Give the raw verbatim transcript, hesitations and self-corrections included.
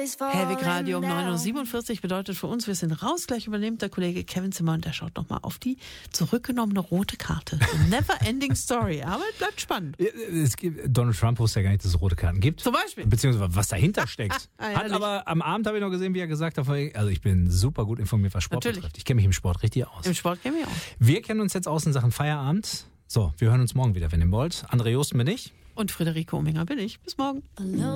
Helwig Radio um neun Uhr siebenundvierzig bedeutet für uns, wir sind raus. Gleich übernimmt der Kollege Kevin Zimmer und der schaut nochmal auf die zurückgenommene rote Karte. Never ending story, aber es bleibt spannend. Es gibt, Donald Trump wusste ja gar nicht, dass es rote Karten gibt. Zum Beispiel. Beziehungsweise was dahinter steckt. Ah, Hat aber am Abend habe ich noch gesehen, wie er gesagt hat, also ich bin super gut informiert, was Sport Natürlich. betrifft. Ich kenne mich im Sport richtig aus. Im Sport kennen wir auch. Wir kennen uns jetzt aus in Sachen Feierabend. So, wir hören uns morgen wieder, wenn ihr wollt. André Josten bin ich. Und Friederike Ominger bin ich. Bis morgen.